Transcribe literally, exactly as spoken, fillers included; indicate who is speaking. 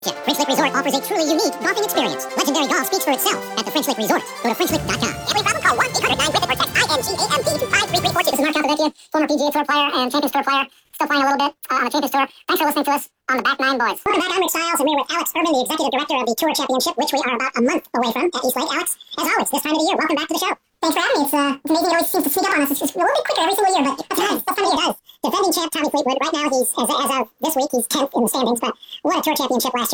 Speaker 1: Yeah, French Lake Resort offers a truly unique golfing experience. Legendary golf speaks for itself at the French Lake Resort. Go to French Lake dot com. Every problem, call one eight hundred nine WHIP or text I N G A M D to five three three four two. This is Mark Calvecchia, former P G A Tour player and Champions Tour player. Still playing a little bit uh, on the Champions Tour. Thanks for listening to us on the Back Nine Boys. Welcome back, I'm Rick Stiles, and we're with Alex Urban, the Executive Director of the Tour Championship, which we are about a month away from at East Lake. Alex, as always, this time of the year, welcome back to the show. Thanks for having me. It's, uh, it's amazing. It always seems to sneak up on us. It's just a little bit quicker every single year, but it does. This time of year does. Defending champ Tommy Fleetwood. Right now, he's as, as of this week, he's tenth in the standings. But what a Tour Championship last year.